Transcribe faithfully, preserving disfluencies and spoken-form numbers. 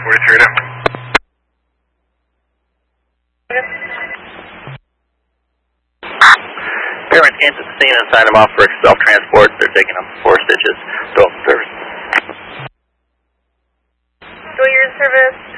forty-three to. Parent came to the scene and signed them off for self-transport. They're taking them four stitches. Adult service. Go your service.